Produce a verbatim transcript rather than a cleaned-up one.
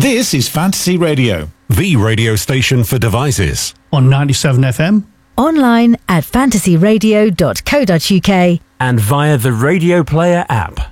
This is Fantasy Radio, the radio station for devices. On ninety-seven F M. Online at fantasy radio dot co dot uk. And via the Radio Player app.